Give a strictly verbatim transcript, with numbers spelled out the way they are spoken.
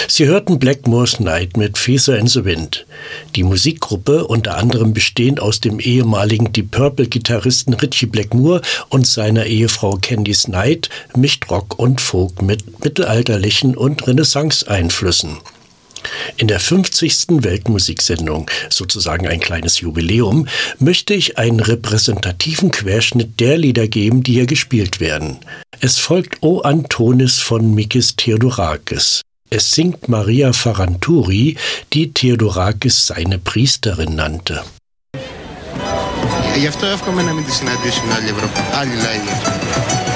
Sie hörten Blackmore's Night mit Feather in the Wind. Die Musikgruppe, unter anderem bestehend aus dem ehemaligen Deep Purple-Gitarristen Ritchie Blackmore und seiner Ehefrau Candice Night, mischt Rock und Folk mit mittelalterlichen und Renaissance-Einflüssen. In der fünfzigsten Weltmusiksendung, sozusagen ein kleines Jubiläum, möchte ich einen repräsentativen Querschnitt der Lieder geben, die hier gespielt werden. Es folgt O Antonis von Mikis Theodorakis. Es singt Maria Ferranturi, die Theodorakis seine Priesterin nannte. Γι' αυτό εύχομαι να μην τη συναντήσουν άλλοι Ευρωπαίοι, άλλοι λαοί.